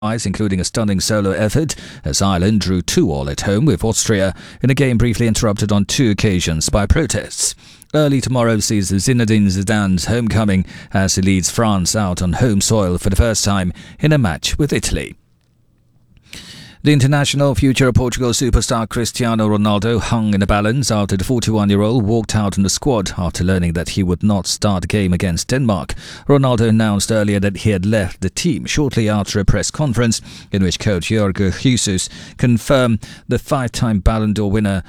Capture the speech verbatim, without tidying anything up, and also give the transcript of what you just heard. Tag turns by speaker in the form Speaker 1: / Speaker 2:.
Speaker 1: including a stunning solo effort, as Ireland drew two all at home with Austria in a game briefly interrupted on two occasions by protests. Early tomorrow sees Zinedine Zidane's homecoming as he leads France out on home soil for the first time in a match with Italy. The international future of Portugal superstar Cristiano Ronaldo hung in the balance after the forty-one-year-old walked out in the squad after learning that he would not start the game against Denmark. Ronaldo announced earlier that he had left the team shortly after a press conference in which coach Jorge Jesus confirmed the five-time Ballon d'Or winner